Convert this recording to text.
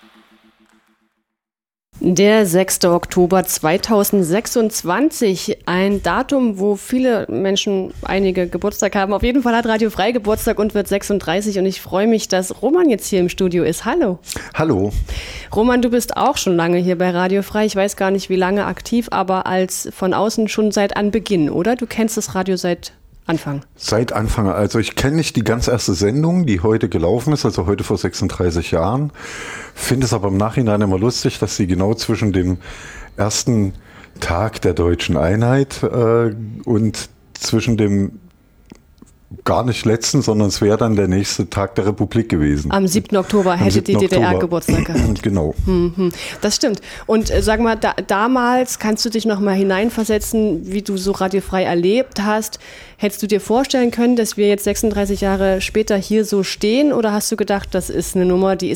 Der 6. Oktober 2026, ein Datum, wo viele Menschen einige Geburtstag haben. Auf jeden Fall hat Radio Frei Geburtstag und wird 36 und ich freue mich, dass Roman jetzt hier im Studio ist. Hallo. Hallo. Roman, du bist auch schon lange hier bei Radio Frei. Ich weiß gar nicht, wie lange aktiv, aber als von außen schon seit Anbeginn, oder? Du kennst das Radio seit Anfang? Seit Anfang. Also ich kenne nicht die ganz erste Sendung, die heute gelaufen ist, also heute vor 36 Jahren. Finde es aber im Nachhinein immer lustig, dass sie genau zwischen dem ersten Tag der deutschen Einheit und zwischen dem gar nicht letzten, sondern es wäre dann der nächste Tag der Republik gewesen. Am 7. Oktober hätte die DDR Geburtstag gehabt. Genau. Das stimmt. Und sag mal, damals kannst du dich noch mal hineinversetzen, wie du so Radio Frei erlebt hast. Hättest du dir vorstellen können, dass wir jetzt 36 Jahre später hier so stehen? Oder hast du gedacht, das ist eine Nummer, die